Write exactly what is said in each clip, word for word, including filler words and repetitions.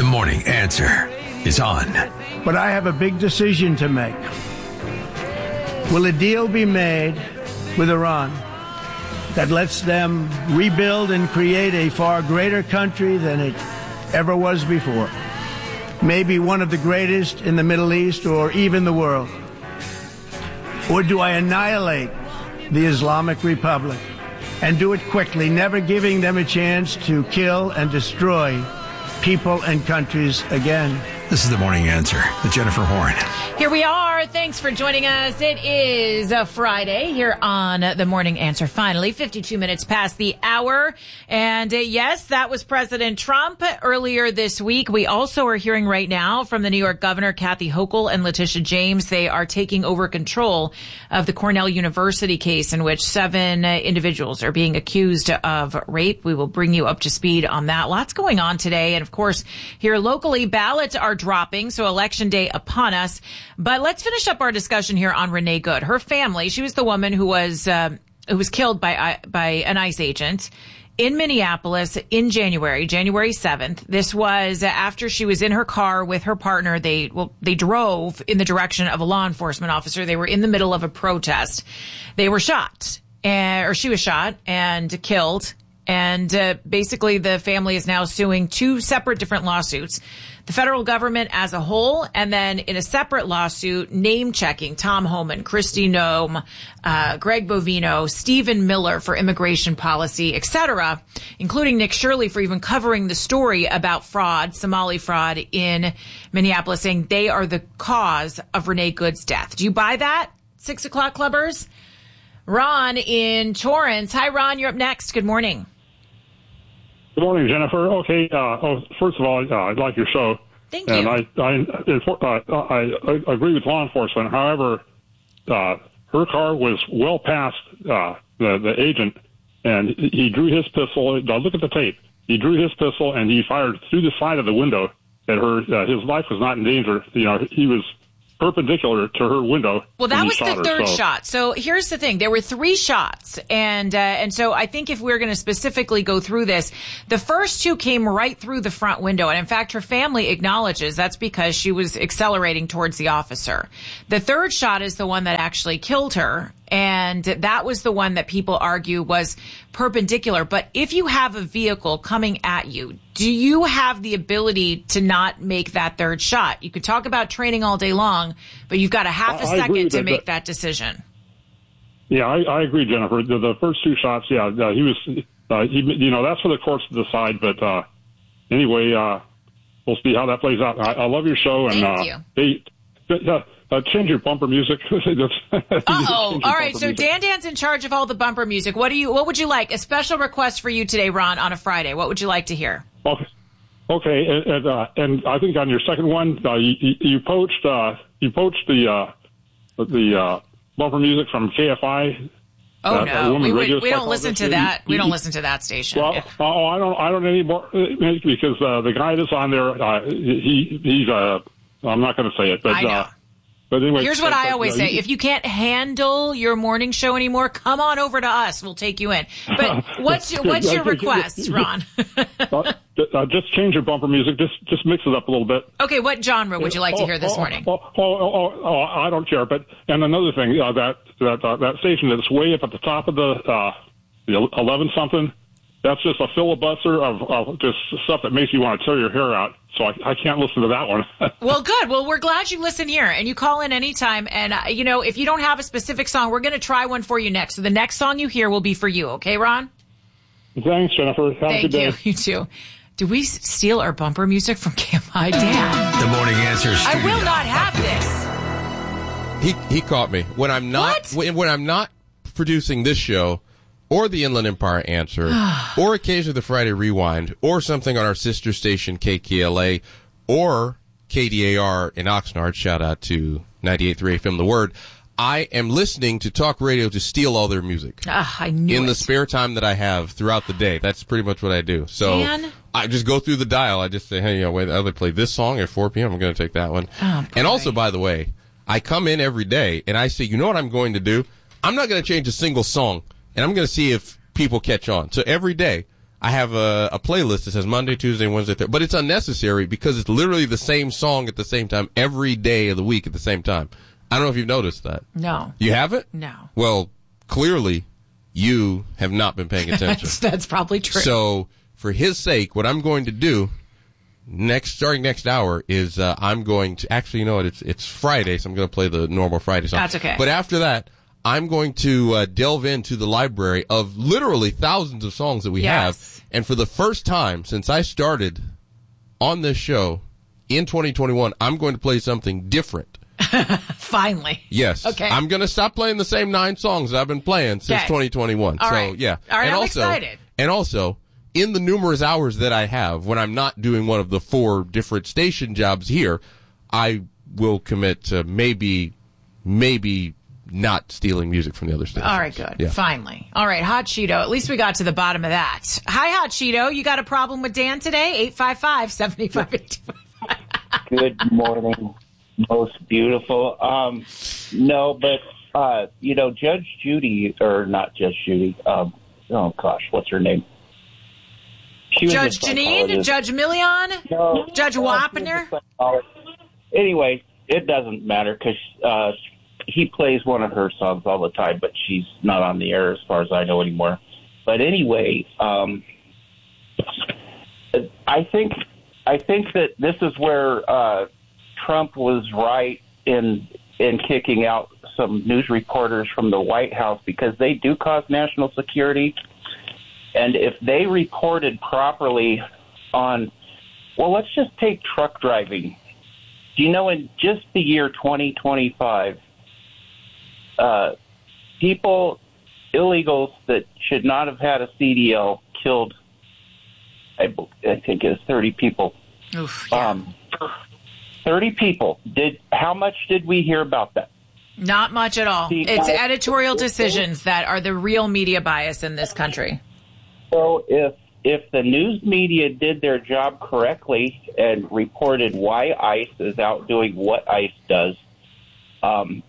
Morning Answer is on. But I have a big decision to make. Will a deal be made with Iran that lets them rebuild and create a far greater country than it ever was before? Maybe one of the greatest in the Middle East or even the world? Or do I annihilate the Islamic Republic and do it quickly, never giving them a chance to kill and destroy people and countries again? This is the Morning Answer with Jennifer Horn. Here we are. Thanks for joining us. It is a Friday here on the Morning Answer. Finally, fifty-two minutes past the hour. And uh, yes, that was President Trump earlier this week. We also are hearing right now from the New York governor, Kathy Hochul and Letitia James. They are taking over control of the Cornell University case in which seven uh, individuals are being accused of rape. We will bring you up to speed on that. Lots going on today. And of course, here locally, ballots are dropping, so election day upon us. But let's finish up our discussion here on Renee Good. Her family, she was the woman who was uh, who was killed by by an ICE agent in Minneapolis in January, January seventh. This was after she was in her car with her partner. They well, they drove in the direction of a law enforcement officer. They were in the middle of a protest. They were shot, uh, or she was shot and killed. And uh, basically, the family is now suing two separate different lawsuits. The federal government as a whole, and then in a separate lawsuit, name-checking Tom Homan, Kristi Noem, uh, Greg Bovino, Stephen Miller for immigration policy, et cetera, including Nick Shirley for even covering the story about fraud, Somali fraud in Minneapolis, saying they are the cause of Renee Good's death. Do you buy that, Six O'Clock Clubbers? Ron in Torrance. Hi, Ron. You're up next. Good morning. Good morning, Jennifer. Okay, uh, oh, first of all, uh, I like your show. Thank and you. And I, I, uh, I, I agree with law enforcement. However, uh, her car was well past uh, the, the agent, and he drew his pistol. Now look at the tape. He drew his pistol, and he fired through the side of the window at her. Uh, his life was not in danger. You know, he was perpendicular to her window. Well, that was the her, third so. shot. So here's the thing. There were three shots. And, uh, and so I think if we're going to specifically go through this, the first two came right through the front window. And in fact, her family acknowledges that's because she was accelerating towards the officer. The third shot is the one that actually killed her. And that was the one that people argue was perpendicular. But if you have a vehicle coming at you, do you have the ability to not make that third shot? You could talk about training all day long, but you've got a half a I second to that, make that decision. Yeah, I, I agree, Jennifer. The, the first two shots, yeah, uh, he was, uh, he, you know, that's for the courts to decide. But uh, anyway, uh, we'll see how that plays out. I, I love your show. And, Thank uh, you. They, uh, Uh, change your bumper music. Uh-oh. All right. So Dan Dan's in charge of all the bumper music. What do you, what would you like? A special request for you today, Ron, on a Friday. What would you like to hear? Okay. Okay. And, and, uh, and I think on your second one, uh, you, you poached, uh, you poached the, uh, the, uh, bumper music from K F I. Oh, uh, no. We, we, we don't listen psychologist. to that. You- We don't you- listen to that station. Well, Yeah. oh, I don't, I don't anymore because, uh, the guy that's on there, uh, he, he's, uh, I'm not going to say it, but, I know. uh, But anyway, Here's what but, I always uh, say. If you can't handle your morning show anymore, come on over to us. We'll take you in. But what's your, what's your request, Ron? uh, uh, just change your bumper music. Just just mix it up a little bit. Okay, what genre would you like to hear this oh, morning? Oh, oh, oh, oh, oh, I don't care. But and another thing, uh, that that uh, that station that's way up at the top of the uh, the eleven something. That's just a filibuster of, of just stuff that makes you want to tear your hair out. So I, I can't listen to that one. Well, good. Well, we're glad you listen here, and you call in anytime. And, uh, you know, if you don't have a specific song, we're going to try one for you next. So the next song you hear will be for you. Okay, Ron? Thanks, Jennifer. Have Thank a good day. you. You too. Do we s- steal our bumper music from K F I? Dan. The Morning Answer studio. I will not have this. He he caught me when I'm not What? when, when I'm not producing this show, or the Inland Empire Answer, or occasionally the Friday Rewind, or something on our sister station K K L A, or K D A R in Oxnard. Shout out to ninety-eight point three F M The Word. I am listening to talk radio to steal all their music. Ah, I knew in it. the spare time that I have throughout the day. That's pretty much what I do. So Dan? I just go through the dial. I just say, hey, you know, wait, I'll play this song at four p.m. I'm going to take that one. Oh, and also, boy. by the way, I come in every day and I say, you know what I'm going to do? I'm not going to change a single song, and I'm going to see if people catch on. So every day I have a, a playlist that says Monday, Tuesday, Wednesday, Thursday, but it's unnecessary because it's literally the same song at the same time every day of the week at the same time. I don't know if you've noticed that. No. You haven't? No. Well, clearly you have not been paying attention. that's, that's probably true. So for his sake, what I'm going to do next, starting next hour is uh, I'm going to, actually, you know what, it's, it's Friday, so I'm going to play the normal Friday song. That's okay. But after that, I'm going to uh, delve into the library of literally thousands of songs that we yes. have. And for the first time since I started on this show in twenty twenty-one, I'm going to play something different. Finally. Yes. Okay. I'm going to stop playing the same nine songs that I've been playing since okay. twenty twenty-one. All so, right. yeah. All right, and I'm also, excited. And also, in the numerous hours that I have, when I'm not doing one of the four different station jobs here, I will commit to maybe, maybe not stealing music from the other stations. All right, good. Yeah. Finally. All right, Hot Cheeto. At least we got to the bottom of that. Hi, Hot Cheeto. You got a problem with Dan today? eight five five, seven five eight two. Good morning, most beautiful. Um, no, but, uh, you know, Judge Judy, or not Judge Judy, um, oh, gosh, what's her name? She was Judge a Janine? psychologist. Judge Million? No, Judge no, Wapner? she was a psychologist. Anyway, it doesn't matter because uh, he plays one of her songs all the time, but she's not on the air as far as I know anymore. But anyway, um, I think I think that this is where uh, Trump was right in in kicking out some news reporters from the White House because they do cause national security. And if they reported properly on, well, let's just take truck driving. Do you know in just the year twenty twenty-five, uh, people, illegals that should not have had a C D L killed, I, I think it was thirty people. Oof, yeah. Um, thirty people. Did how much did we hear about that? Not much at all. See, It's I- editorial decisions that are the real media bias in this country. So if if the news media did their job correctly and reported why ICE is out doing what ICE does, um,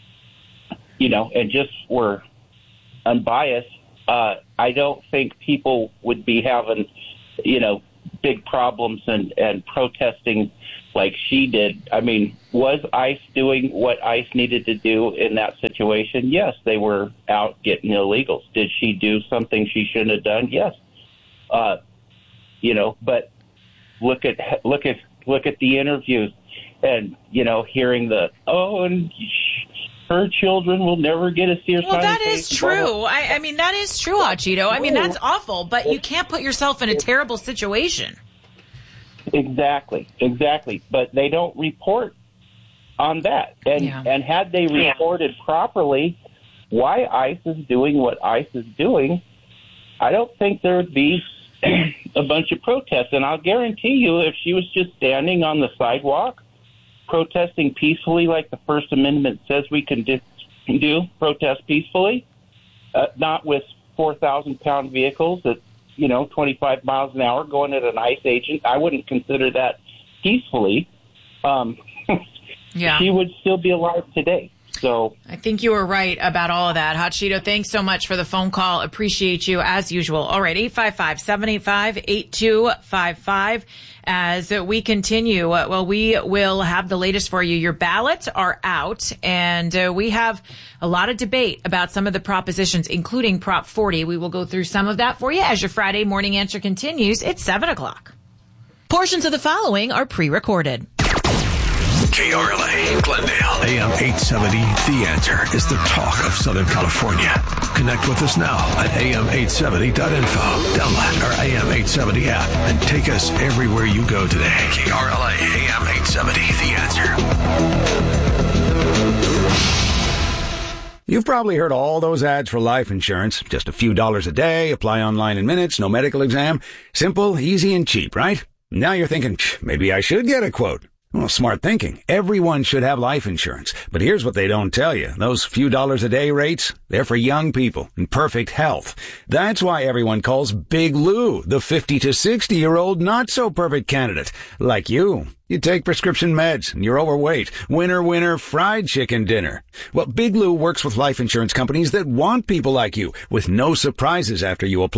you know, and just were unbiased, uh, I don't think people would be having, you know, big problems and, and protesting like she did. I mean, was ICE doing what ICE needed to do in that situation? Yes, they were out getting illegals. Did she do something she shouldn't have done? Yes. Uh, you know, but look at look at look at the interviews, and you know, hearing the oh, and her children will never get a serious. Well, that is true. I, I mean, that is true, Hachito. I mean, that's awful, but you can't put yourself in a terrible situation. Exactly, exactly. But they don't report on that, and Yeah. and had they reported properly why ICE is doing what ICE is doing, I don't think there would be a bunch of protests. And I'll guarantee you, if she was just standing on the sidewalk protesting peacefully like the First Amendment says we can do, do protest peacefully, uh, not with four thousand pound vehicles at, you know, twenty-five miles an hour going at an ICE agent, I wouldn't consider that peacefully. Um, Yeah. she would still be alive today. So I think you were right about all of that. Hachito, thanks so much for the phone call. Appreciate you as usual. All right, eight five five, seven eight five, eight two five five. As we continue, uh, well, we will have the latest for you. Your ballots are out, and uh, we have a lot of debate about some of the propositions, including Prop forty. We will go through some of that for you as your Friday morning answer continues. It's seven o'clock. Portions of the following are pre-recorded. K R L A, Glendale, A M eight seventy. The Answer is the talk of Southern California. Connect with us now at A M eight seventy dot info. Download our A M eight seventy app and take us everywhere you go today. K R L A, A M eight seventy. The Answer. You've probably heard all those ads for life insurance. Just a few dollars a day, apply online in minutes, no medical exam. Simple, easy, and cheap, right? Now you're thinking, maybe I should get a quote. Well, smart thinking. Everyone should have life insurance. But here's what they don't tell you. Those few dollars a day rates, they're for young people in perfect health. That's why everyone calls Big Lou the fifty to sixty year old not so perfect candidate. Like you. You take prescription meds and you're overweight. Winner, winner, fried chicken dinner. Well, Big Lou works with life insurance companies that want people like you with no surprises after you apply.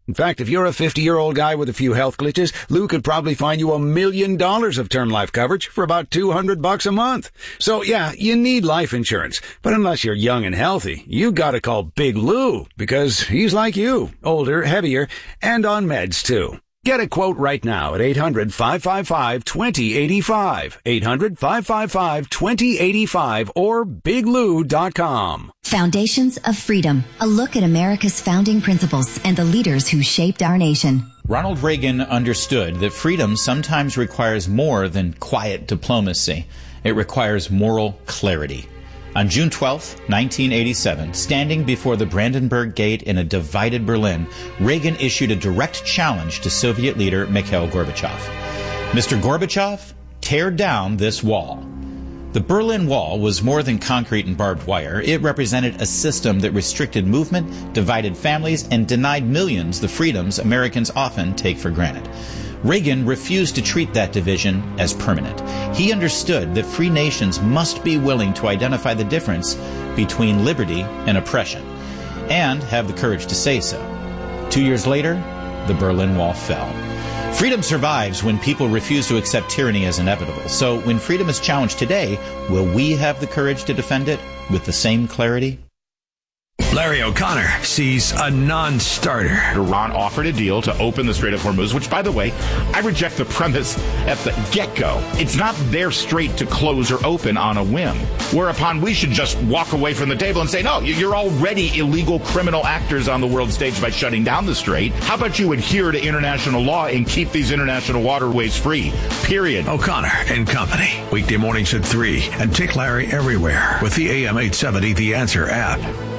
In fact, if you're a fifty-year-old guy with a few health glitches, Lou could probably find you a million dollars of term life coverage for about two hundred bucks a month. So yeah, you need life insurance. But unless you're young and healthy, you gotta call Big Lou, because he's like you, older, heavier, and on meds too. Get a quote right now at eight hundred, five five five, two zero eight five, eight hundred, five five five, two zero eight five, or big lou dot com. Foundations of Freedom, a look at America's founding principles and the leaders who shaped our nation. Ronald Reagan understood that freedom sometimes requires more than quiet diplomacy. It requires moral clarity. On June twelfth, nineteen eighty-seven, standing before the Brandenburg Gate in a divided Berlin, Reagan issued a direct challenge to Soviet leader Mikhail Gorbachev. Mister Gorbachev, tear down this wall. The Berlin Wall was more than concrete and barbed wire. It represented a system that restricted movement, divided families, and denied millions the freedoms Americans often take for granted. Reagan refused to treat that division as permanent. He understood that free nations must be willing to identify the difference between liberty and oppression, and have the courage to say so. Two years later, the Berlin Wall fell. Freedom survives when people refuse to accept tyranny as inevitable. So when freedom is challenged today, will we have the courage to defend it with the same clarity? Larry O'Connor sees a non-starter. Iran offered a deal to open the Strait of Hormuz, which, by the way, I reject the premise at the get-go. It's not their strait to close or open on a whim, whereupon we should just walk away from the table and say, no, you're already illegal criminal actors on the world stage by shutting down the strait. How about you adhere to international law and keep these international waterways free, period. O'Connor and Company, weekday mornings at three, and take Larry everywhere with the A M eight seventy The Answer app.